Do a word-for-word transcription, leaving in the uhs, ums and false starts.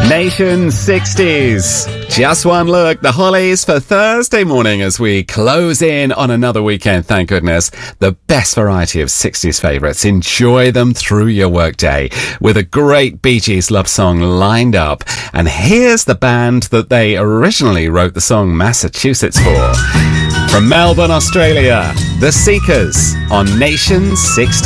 Nation sixties. Just one look. The Hollies for Thursday morning as we close in on another weekend, thank goodness. The best variety of sixties favourites. Enjoy them through your workday with a great Bee Gees love song lined up. And here's the band that they originally wrote the song Massachusetts for. From Melbourne, Australia, The Seekers on Nation sixties.